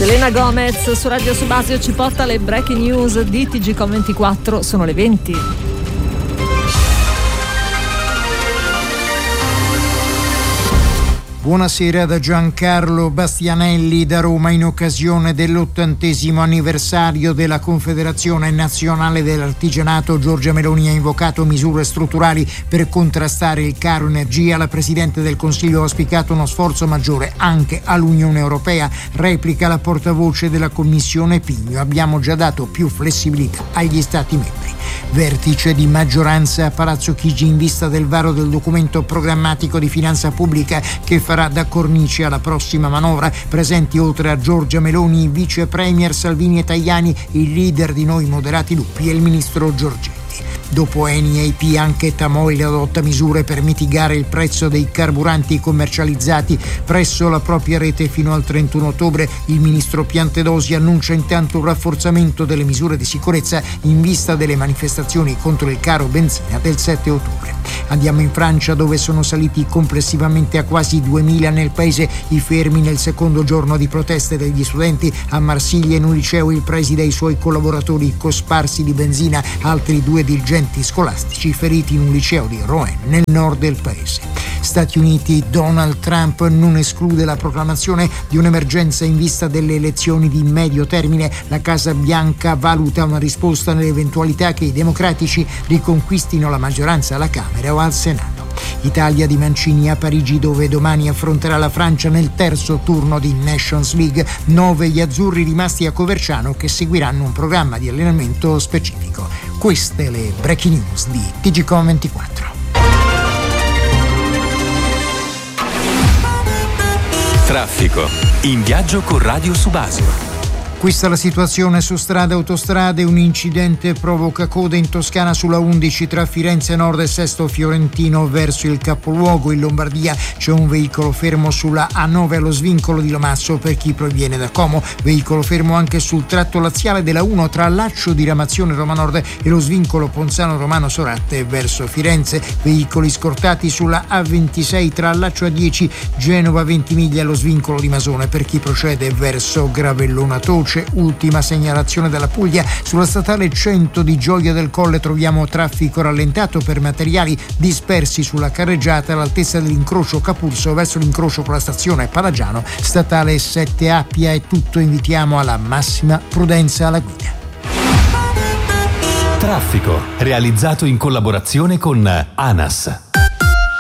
Selena Gomez su Radio Subasio ci porta le breaking news di TGcom24, sono le 20. Buonasera da Giancarlo Bastianelli da Roma. In occasione dell'80° anniversario della Confederazione Nazionale dell'Artigianato, Giorgia Meloni ha invocato misure strutturali per contrastare il caro energia. La Presidente del Consiglio ha auspicato uno sforzo maggiore anche all'Unione Europea. Replica la portavoce della Commissione Pigno: abbiamo già dato più flessibilità agli Stati membri. Vertice di maggioranza a Palazzo Chigi in vista del varo del documento programmatico di finanza pubblica che farà da cornice alla prossima manovra. Presenti oltre a Giorgia Meloni, i vice premier Salvini e Tajani, il leader di Noi Moderati Lupi e il ministro Giorgetti. Dopo Eni e IP anche Tamoil adotta misure per mitigare il prezzo dei carburanti commercializzati presso la propria rete fino al 31 ottobre. Il ministro Piantedosi annuncia intanto un rafforzamento delle misure di sicurezza in vista delle manifestazioni contro il caro benzina del 7 ottobre. Andiamo in Francia, dove sono saliti complessivamente a quasi 2000 nel paese i fermi nel secondo giorno di proteste degli studenti. A Marsiglia, in un liceo, il preside e i suoi collaboratori cosparsi di benzina, altri 2 dirigenti scolastici feriti in un liceo di Rouen nel nord del paese. Stati Uniti, Donald Trump non esclude la proclamazione di un'emergenza in vista delle elezioni di medio termine. La Casa Bianca valuta una risposta nell'eventualità che i democratici riconquistino la maggioranza alla Camera o al Senato. Italia di Mancini a Parigi, dove domani affronterà la Francia nel terzo turno di Nations League. 9 gli azzurri rimasti a Coverciano che seguiranno un programma di allenamento specifico. Queste le breaking news di TGcom24. Traffico. In viaggio con Radio Subasio. Questa è la situazione su strade e autostrade. Un incidente provoca code in Toscana sulla 11 tra Firenze Nord e Sesto Fiorentino verso il capoluogo. In Lombardia c'è un veicolo fermo sulla A9 allo svincolo di Lomazzo per chi proviene da Como. Veicolo fermo anche sul tratto laziale della 1 tra Laccio di Ramazione Roma Nord e lo svincolo Ponzano Romano Soratte verso Firenze. Veicoli scortati sulla A26 tra Laccio A10 Genova Ventimiglia e lo svincolo di Masone per chi procede verso Gravellona Toce. Ultima segnalazione dalla Puglia: sulla statale 100 di Gioia del Colle troviamo traffico rallentato per materiali dispersi sulla carreggiata all'altezza dell'incrocio Capurso verso l'incrocio con la stazione Palagiano. Statale 7 Appia è tutto, invitiamo alla massima prudenza alla guida. Traffico, realizzato in collaborazione con ANAS.